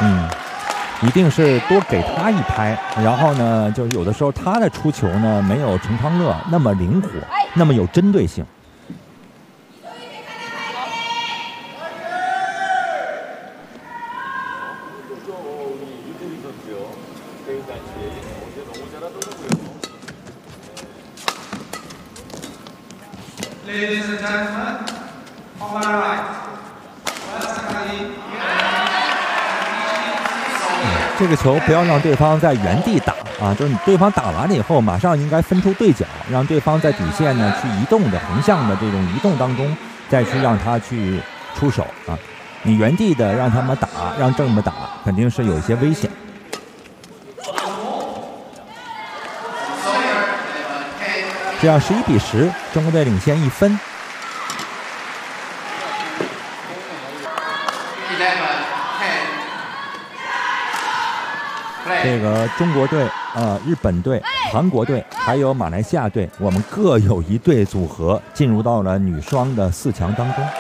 一定是多给他一拍，然后呢，就是有的时候他的出球呢没有陈康乐那么灵活，那么有针对性。 Ladies and gentlemen, on my right, 这个球不要让对方在原地打啊，就是你对方打完了以后，马上应该分出对角，让对方在底线呢去移动的横向的这种移动当中，再去让他去出手啊。你原地的让他们打，让这么打，肯定是有一些危险。这样11比10，中国队领先1分。这个中国队、日本队、韩国队还有马来西亚队，我们各有一队组合进入到了女双的4强当中。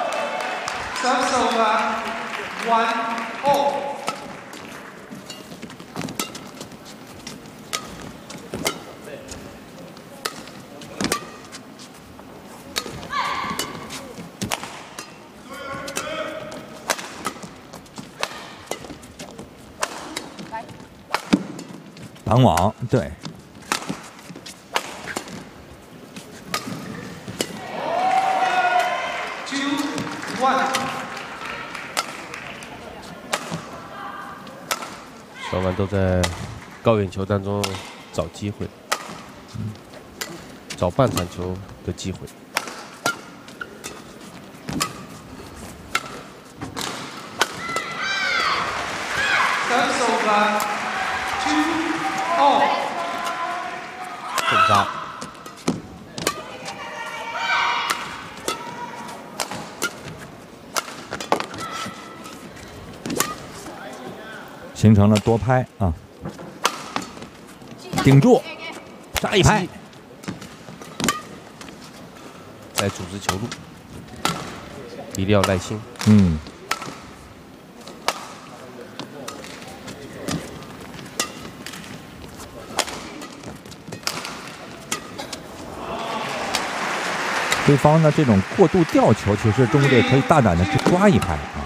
挡网，对。 双方都在高远球当中找机会，找半场球的机会。正杀。 形成了多拍啊，顶住，杀一拍， 来组织球路，一定要耐心。 对方呢这种过度吊球，其实中国队可以大胆的去抓一拍啊。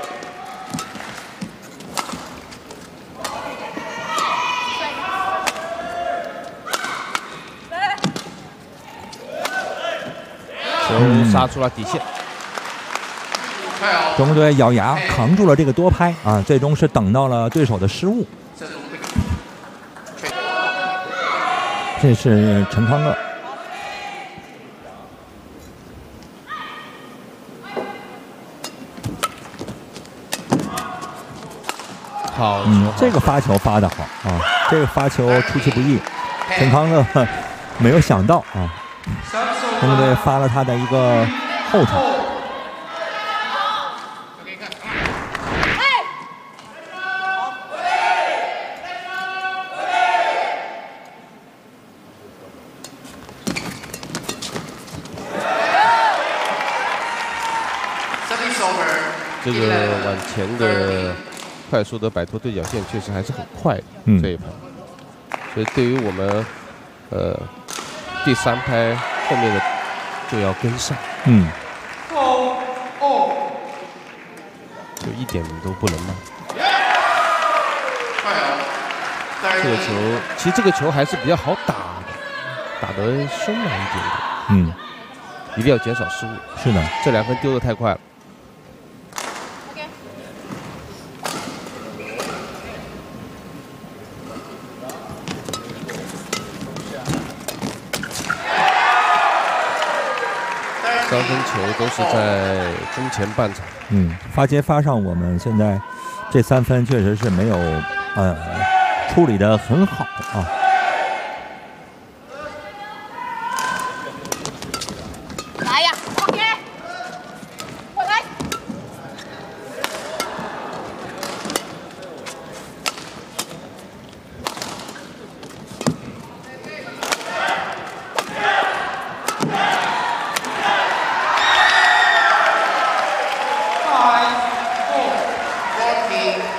球杀出了底线， 中国队咬牙扛住了这个多拍啊，最终是等到了对手的失误。这是陈康乐。 好， 这个发球发得好啊，这个发球出其不意，陈康乐没有想到啊，中国队发了他的一个后场。 这个往前的快速的摆脱对角线确实还是很快的，这一拍，所以对于我们第3拍后面的就要跟上，就一点都不能慢。这个球其实这个球还是比较好打的，打得凶猛一点点，一定要减少失误。 是的， 这2分丢得太快了。3分球都是在中前半场。 发接发上，我们现在这3分确实是没有处理得很好啊。